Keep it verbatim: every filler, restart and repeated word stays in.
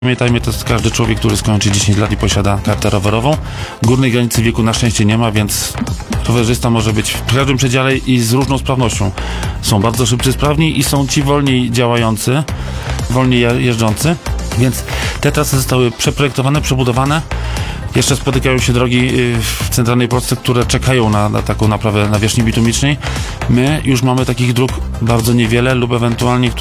Pamiętajmy, to jest każdy człowiek, który skończy dziesięć lat i posiada kartę rowerową. Górnej granicy wieku na szczęście nie ma, więc rowerzysta może być w każdym przedziale i z różną sprawnością. Są bardzo szybcy, sprawni i są ci wolniej działający, wolniej jeżdżący, więc te trasy zostały przeprojektowane, przebudowane. Jeszcze spotykają się drogi w centralnej Polsce, które czekają na, na taką naprawę nawierzchni bitumicznej. My już mamy takich dróg bardzo niewiele lub ewentualnie,